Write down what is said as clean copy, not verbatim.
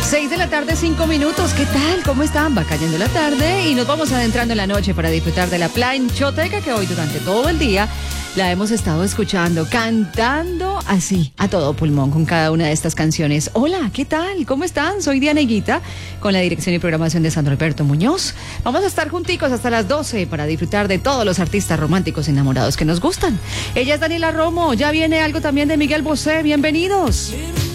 6 de la tarde, 5 minutos. ¿Qué tal? ¿Cómo están? Va cayendo la tarde y nos vamos adentrando en la noche para disfrutar de la planchoteca que hoy durante todo el día la hemos estado escuchando, cantando así, a todo pulmón con cada una de estas canciones. Hola, ¿qué tal? ¿Cómo están? Soy Diana Higuita, con la dirección y programación de Sandro Alberto Muñoz. Vamos a estar junticos hasta las 12 para disfrutar de todos los artistas románticos enamorados que nos gustan. Ella es Daniela Romo, ya viene algo también de Miguel Bosé. Bienvenidos.